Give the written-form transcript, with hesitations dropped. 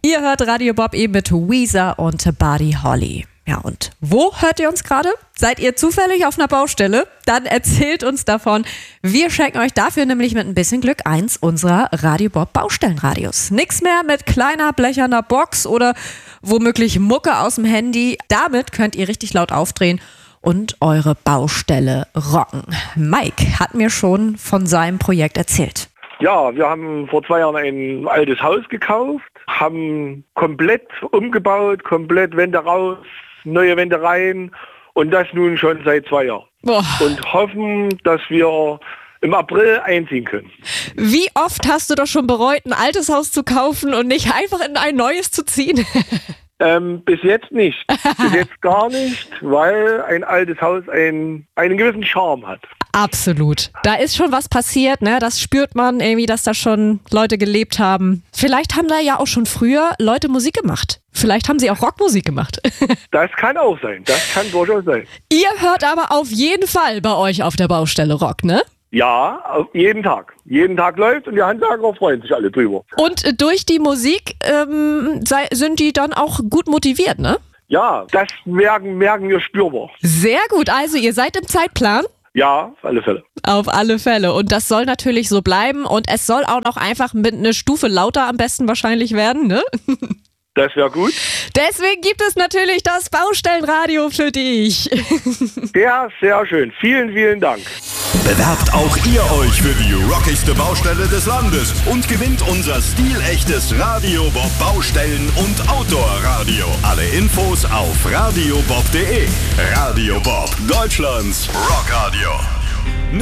Ihr hört Radio Bob eben mit Weezer und Buddy Holly. Ja, und wo hört ihr uns gerade? Seid ihr zufällig auf einer Baustelle? Dann erzählt uns davon. Wir schenken euch dafür nämlich mit ein bisschen Glück eins unserer Radio Bob Baustellenradios. Nix mehr mit kleiner blecherner Box oder womöglich Mucke aus dem Handy. Damit könnt ihr richtig laut aufdrehen und eure Baustelle rocken. Mike hat mir schon von seinem Projekt erzählt. Ja, wir haben vor 2 Jahren ein altes Haus gekauft, haben komplett umgebaut, komplett Wände raus, neue Wände rein und das nun schon seit 2 Jahren. Boah. Und hoffen, dass wir im April einziehen können. Wie oft hast du doch schon bereut, ein altes Haus zu kaufen und nicht einfach in ein neues zu ziehen? Bis jetzt nicht. Bis jetzt gar nicht, weil ein altes Haus einen gewissen Charme hat. Absolut. Da ist schon was passiert, ne? Das spürt man irgendwie, dass da schon Leute gelebt haben. Vielleicht haben da ja auch schon früher Leute Musik gemacht. Vielleicht haben sie auch Rockmusik gemacht. Das kann auch sein. Das kann durchaus sein. Ihr hört aber auf jeden Fall bei euch auf der Baustelle Rock, ne? Ja, jeden Tag. Jeden Tag läuft und die Handwerker freuen sich alle drüber. Und durch die Musik sind die dann auch gut motiviert, ne? Ja, das merken wir spürbar. Sehr gut. Also ihr seid im Zeitplan? Ja, auf alle Fälle. Auf alle Fälle. Und das soll natürlich so bleiben. Und es soll auch noch einfach mit einer Stufe lauter am besten wahrscheinlich werden, ne? Das wäre gut. Deswegen gibt es natürlich das Baustellenradio für dich. Ja, sehr schön. Vielen, vielen Dank. Bewerbt auch ihr euch für die rockigste Baustelle des Landes und gewinnt unser stilechtes Radio Bob Baustellen- und Outdoor-Radio. Alle Infos auf radiobob.de. Radio Bob, Deutschlands Rockradio.